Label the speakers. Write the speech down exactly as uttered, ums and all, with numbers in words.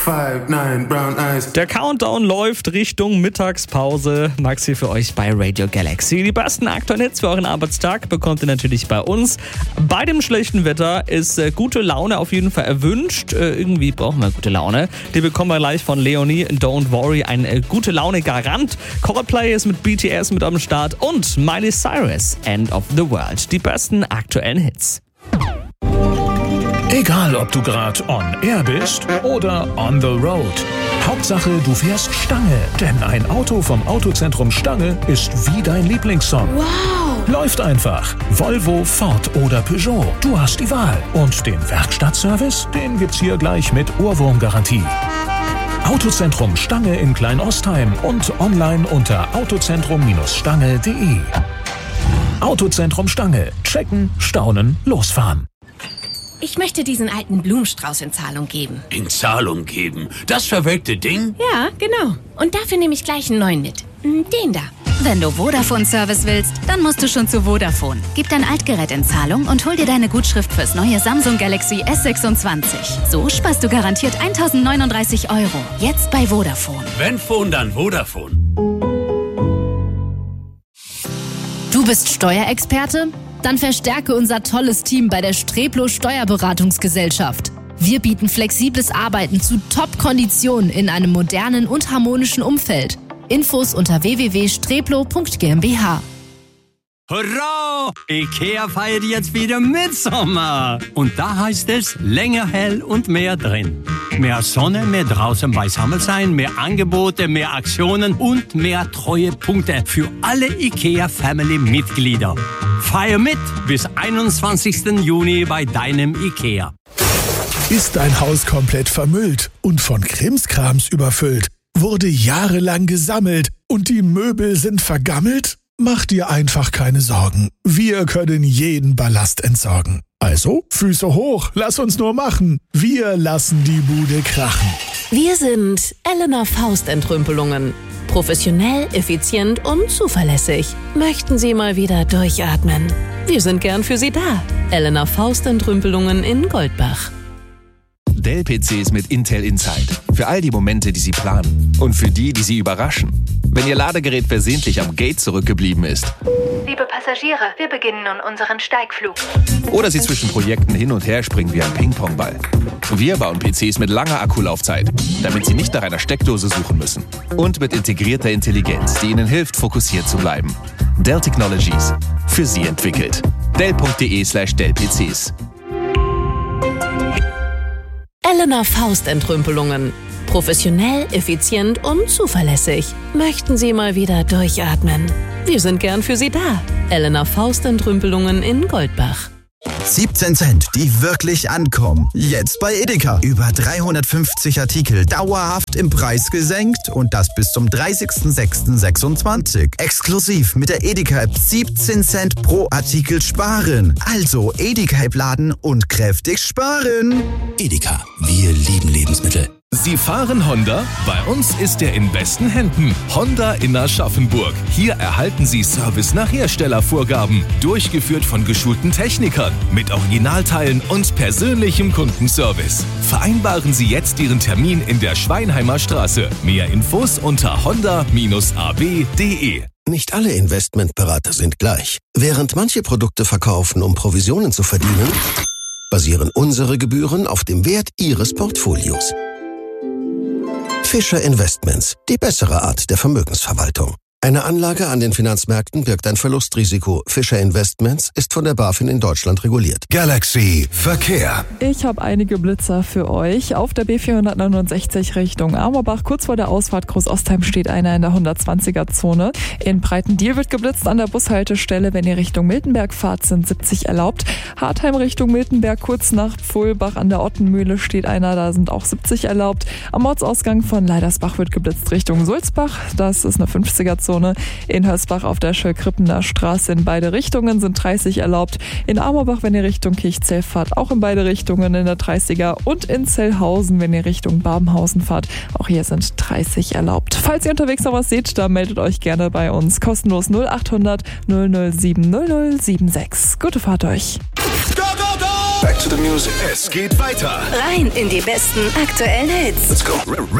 Speaker 1: five, nine, brown eyes.
Speaker 2: Der Countdown läuft Richtung Mittagspause. Max hier für euch bei Radio Galaxy. Die besten aktuellen Hits für euren Arbeitstag bekommt ihr natürlich bei uns. Bei dem schlechten Wetter ist äh, gute Laune auf jeden Fall erwünscht. Äh, irgendwie brauchen wir gute Laune. Die bekommen wir gleich von Leonie. Don't worry, ein äh, gute Laune-Garant. Coldplay ist mit B T S mit am Start und Miley Cyrus, End of the World. Die besten aktuellen Hits.
Speaker 3: Egal, ob du gerade on air bist oder on the road. Hauptsache, du fährst Stange. Denn ein Auto vom Autozentrum Stange ist wie dein Lieblingssong.
Speaker 4: Wow!
Speaker 3: Läuft einfach. Volvo, Ford oder Peugeot. Du hast die Wahl. Und den Werkstattservice, den gibt's hier gleich mit Ohrwurmgarantie. Autozentrum Stange in Kleinostheim und online unter autozentrum Stange punkt de. Autozentrum Stange. Checken, staunen, losfahren.
Speaker 4: Ich möchte diesen alten Blumenstrauß in Zahlung geben.
Speaker 5: In Zahlung geben? Das verwelkte Ding?
Speaker 4: Ja, genau. Und dafür nehme ich gleich einen neuen mit. Den da.
Speaker 6: Wenn du Vodafone-Service willst, dann musst du schon zu Vodafone. Gib dein Altgerät in Zahlung und hol dir deine Gutschrift fürs neue Samsung Galaxy S sechsundzwanzig. So sparst du garantiert eintausendneununddreißig Euro. Jetzt bei Vodafone.
Speaker 5: Wenn Phone, dann Vodafone.
Speaker 7: Du bist Steuerexperte? Dann verstärke unser tolles Team bei der Streplo Steuerberatungsgesellschaft. Wir bieten flexibles Arbeiten zu Top-Konditionen in einem modernen und harmonischen Umfeld. Infos unter w w w punkt streplo punkt g m b h.
Speaker 8: Hurra! Ikea feiert jetzt wieder Mitsommer. Und da heißt es länger hell und mehr drin. Mehr Sonne, mehr draußen beisammen sein, mehr Angebote, mehr Aktionen und mehr Treuepunkte für alle Ikea-Family-Mitglieder. Feier mit bis einundzwanzigsten Juni bei deinem Ikea.
Speaker 9: Ist dein Haus komplett vermüllt und von Krimskrams überfüllt? Wurde jahrelang gesammelt und die Möbel sind vergammelt? Mach dir einfach keine Sorgen. Wir können jeden Ballast entsorgen. Also, Füße hoch, lass uns nur machen. Wir lassen die Bude krachen.
Speaker 10: Wir sind Elena Faust Entrümpelungen. Professionell, effizient und zuverlässig. Möchten Sie mal wieder durchatmen? Wir sind gern für Sie da. Elena Faust Entrümpelungen in Goldbach.
Speaker 11: Dell-P Cs mit Intel Inside. Für all die Momente, die Sie planen. Und für die, die Sie überraschen. Wenn Ihr Ladegerät versehentlich am Gate zurückgeblieben ist.
Speaker 12: Liebe Passagiere, wir beginnen nun unseren Steigflug.
Speaker 11: Oder Sie zwischen Projekten hin und her springen wie ein Ping-Pong-Ball. Wir bauen P Cs mit langer Akkulaufzeit, damit Sie nicht nach einer Steckdose suchen müssen. Und mit integrierter Intelligenz, die Ihnen hilft, fokussiert zu bleiben. Dell Technologies. Für Sie entwickelt. dell punkt de slash dell P Cs.
Speaker 10: Elena Faust Entrümpelungen. Professionell, effizient und zuverlässig. Möchten Sie mal wieder durchatmen? Wir sind gern für Sie da. Elena Faust Entrümpelungen in Goldbach.
Speaker 13: siebzehn Cent, die wirklich ankommen. Jetzt bei Edeka. Über dreihundertfünfzig Artikel dauerhaft im Preis gesenkt und das bis zum dreißigsten sechsten sechsundzwanzig. Exklusiv mit der Edeka-App siebzehn Cent pro Artikel sparen. Also Edeka-App laden und kräftig sparen.
Speaker 14: Edeka, wir lieben Lebensmittel.
Speaker 3: Sie fahren Honda? Bei uns ist er in besten Händen. Honda in Aschaffenburg. Hier erhalten Sie Service nach Herstellervorgaben. Durchgeführt von geschulten Technikern. Mit Originalteilen und persönlichem Kundenservice. Vereinbaren Sie jetzt Ihren Termin in der Schweinheimer Straße. Mehr Infos unter honda a b punkt de.
Speaker 14: Nicht alle Investmentberater sind gleich. Während manche Produkte verkaufen, um Provisionen zu verdienen, basieren unsere Gebühren auf dem Wert Ihres Portfolios. Fischer Investments, die bessere Art der Vermögensverwaltung. Eine Anlage an den Finanzmärkten birgt ein Verlustrisiko. Fischer Investments ist von der BaFin in Deutschland reguliert.
Speaker 15: Galaxy Verkehr.
Speaker 16: Ich habe einige Blitzer für euch. Auf der B vierhundertneunundsechzig Richtung Amorbach, kurz vor der Ausfahrt Großostheim, steht einer in der hundertzwanziger-Zone. In Breitendiel wird geblitzt an der Bushaltestelle. Wenn ihr Richtung Miltenberg fahrt, sind siebzig erlaubt. Hartheim Richtung Miltenberg, kurz nach Pfullbach an der Ottenmühle steht einer, da sind auch siebzig erlaubt. Am Ortsausgang von Leidersbach wird geblitzt Richtung Sulzbach. Das ist eine fünfziger-Zone. In Hösbach auf der Schöllkrippener Straße in beide Richtungen sind dreißig erlaubt. In Amorbach, wenn ihr Richtung Kirchzell fahrt, auch in beide Richtungen in der dreißiger. Und in Zellhausen, wenn ihr Richtung Babenhausen fahrt, auch hier sind dreißig erlaubt. Falls ihr unterwegs noch was seht, dann meldet euch gerne bei uns. Kostenlos null acht hundert null null sieben null null sieben sechs. Gute Fahrt euch.
Speaker 15: Go, go, go! Back to the music. Es geht weiter.
Speaker 17: Rein in die besten aktuellen Hits.
Speaker 15: Let's go.